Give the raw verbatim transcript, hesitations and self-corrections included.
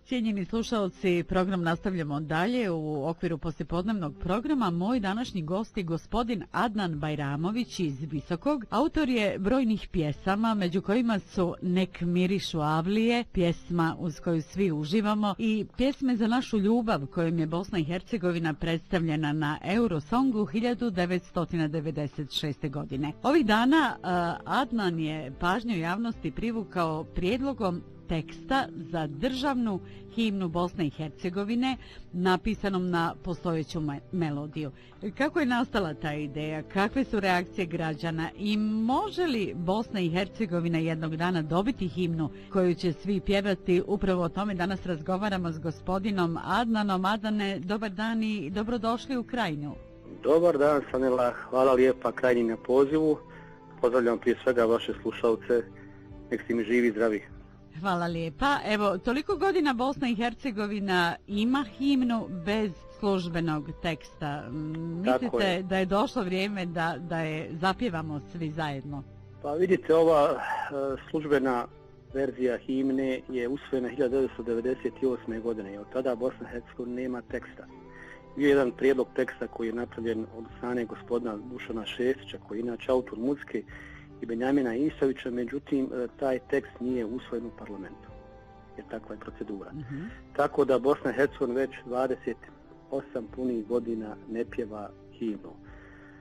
Cijenjeni slušalci, program nastavljamo dalje u okviru poslijepodnevnog programa. Moj današnji gost je gospodin Adnan Bajramović iz Visokog. Autor je brojnih pjesama, među kojima su Nek mirišu avlije, pjesma uz koju svi uživamo, i Pjesme za našu ljubav, kojom je Bosna i Hercegovina predstavljena na Eurosongu hiljadu devetsto devedeset šeste. godine. Ovih dana uh, Adnan je pažnju javnosti privukao prijedlogom teksta za državnu himnu Bosne i Hercegovine, napisanom na postojeću me melodiju. Kako je nastala ta ideja? Kakve su reakcije građana? I može li Bosna i Hercegovina jednog dana dobiti himnu koju će svi pjevati? Upravo o tome danas razgovaramo s gospodinom Adnanom. Adnane, dobar dan i dobrodošli u Krajinu. Dobar dan, Sanela. Hvala lijepa Krajini na pozivu. Pozdravljam prije svega vaše slušalce. Nek si mi živi i zdravi. Hvala lijepa. Evo, toliko godina Bosna i Hercegovina ima himnu bez službenog teksta. Mislite je. da je došlo vrijeme da, da je zapjevamo svi zajedno? Pa vidite, ova uh, službena verzija himne je usvojena hiljadu devetsto devedeset osme. godine i od tada Bosna i Hercegovina nema teksta. Bio je jedan prijedlog teksta koji je napravljen od strane gospodina Dušana Šestića, koji je inače autor muzike, i Benjamina Isavića, međutim taj tekst nije usvojen u parlamentu, jer takva je procedura. Mm-hmm. Tako da Bosna i Hercegovina već dvadeset osam punih godina ne pjeva himnu.